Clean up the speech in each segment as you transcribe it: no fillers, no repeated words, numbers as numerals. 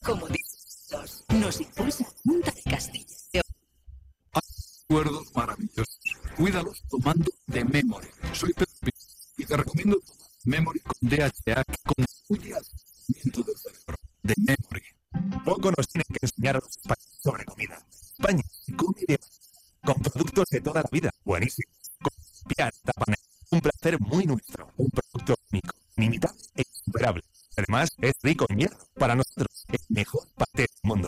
como discípulos, nos impulsa Junta de Castilla. Recuerdos maravillosos. Cuídalos tomando de Memory. Soy Pedro y te recomiendo tomar Memory con DHA que contribuye al crecimiento del cerebro. De Memory. Poco nos tienen que enseñar a los españoles sobre comida. España come de con productos de toda la vida. Buenísimo. Con Tapaner. Un placer muy nuestro. Un producto único, inimitable e insuperable. Además, es rico en hierro. Para nosotros, el mejor paté del mundo.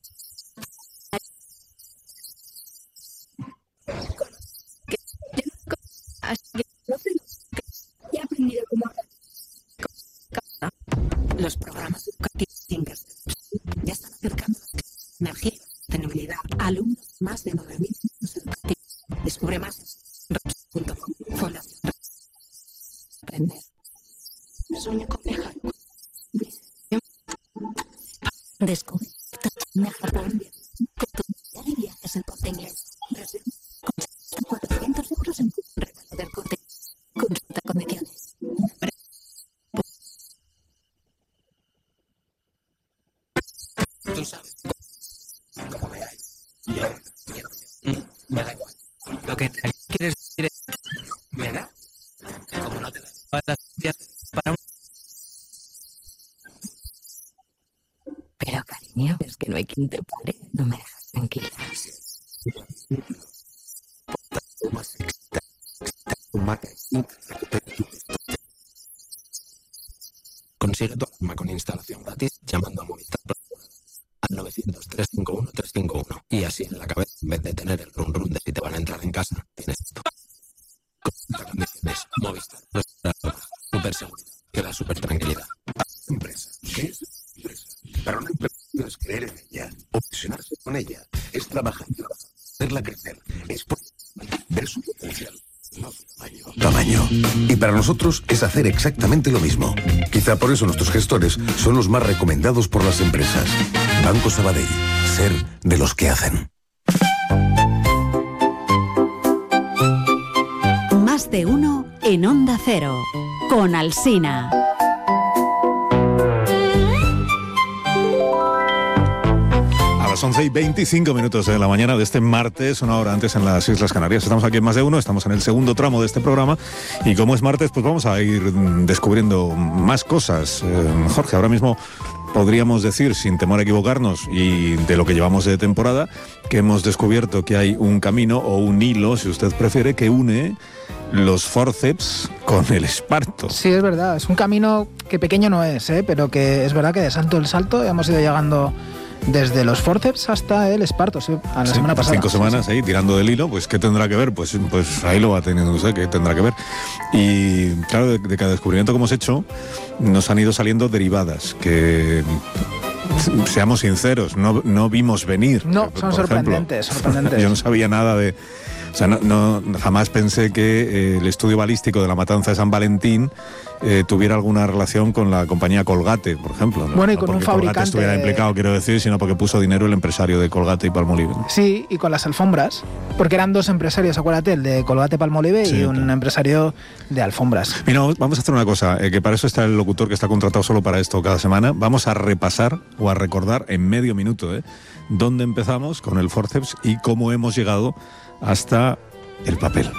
He aprendido cómo los programas educativos ya están acercando energía y sostenibilidad a alumnos de más de 9.000 centros educativos. Descubre más en ROS.com. Fundación Aprender. Sueño con viajar. Descubre Japón con tu unidad de viajes en Corte Inglés. Reserva con hasta 400 euros en regalo del Corte. Consulta condiciones. Tú sabes cómo veáis. Yo me da igual. Lo que quieres decir es me da como no te da para un... Pero cariño, es que no hay quien te pare. No me dejas tranquila. Consigue tu alarma con instalación gratis llamando a Movistar al 900-351-351 y así en la cabeza, en vez de tener el run run de si te van a entrar en casa, tienes esto. Consulta condiciones. Movistar. Super seguridad. Que da super tranquilidad. Empresa. ¿Qué es empresa? Para una empresa es creer en ella, obsesionarse con ella, es trabajar, hacerla crecer, es ver su potencial. No su tamaño. Y para nosotros es hacer exactamente lo mismo. Quizá por eso nuestros gestores son los más recomendados por las empresas. Banco Sabadell. Ser de los que hacen. Más de uno en Onda Cero. Con Alsina. A las 11:25 de la mañana de este martes, una hora antes en las Islas Canarias. Estamos aquí en Más de Uno, estamos en el segundo tramo de este programa y como es martes, pues vamos a ir descubriendo más cosas. Jorge, ahora mismo podríamos decir, sin temor a equivocarnos, y de lo que llevamos de temporada, que hemos descubierto que hay un camino o un hilo, si usted prefiere, que une los fórceps con el esparto. Sí, es verdad, es un camino que pequeño no es, pero que es verdad que de salto en salto hemos ido llegando desde los fórceps hasta el esparto, a la semana pasada. 5 semanas ahí tirando del hilo, pues ¿qué tendrá que ver? Pues ahí lo va teniendo usted, ¿qué tendrá que ver? Y claro, de cada descubrimiento que hemos hecho nos han ido saliendo derivadas que, seamos sinceros, no vimos venir. No, son sorprendentes. Yo no sabía nada de... O sea, jamás pensé que el estudio balístico de la matanza de San Valentín tuviera alguna relación con la compañía Colgate, por ejemplo. Bueno, y con un fabricante... Colgate estuviera implicado, quiero decir, sino porque puso dinero el empresario de Colgate y Palmolive. Sí, y con las alfombras, porque eran dos empresarios, acuérdate, el de Colgate Palmolive y un empresario de alfombras. Mira, vamos a hacer una cosa, que para eso está el locutor que está contratado solo para esto cada semana. Vamos a repasar o a recordar en medio minuto dónde empezamos con el fórceps y cómo hemos llegado hasta el papel.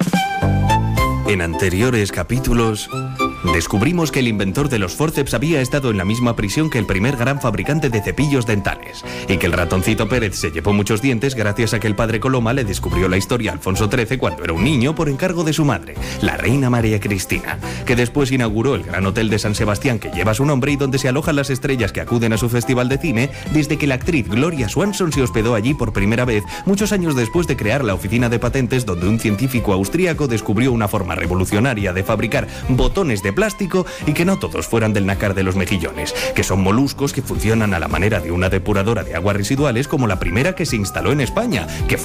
En anteriores capítulos descubrimos que el inventor de los fórceps había estado en la misma prisión que el primer gran fabricante de cepillos dentales y que el ratoncito Pérez se llevó muchos dientes gracias a que el padre Coloma le descubrió la historia a Alfonso XIII cuando era un niño por encargo de su madre, la reina María Cristina, que después inauguró el gran hotel de San Sebastián que lleva su nombre y donde se alojan las estrellas que acuden a su festival de cine desde que la actriz Gloria Swanson se hospedó allí por primera vez muchos años después de crear la oficina de patentes donde un científico austríaco descubrió una forma revolucionaria de fabricar botones de plástico y que no todos fueran del nácar de los mejillones, que son moluscos que funcionan a la manera de una depuradora de aguas residuales como la primera que se instaló en España, que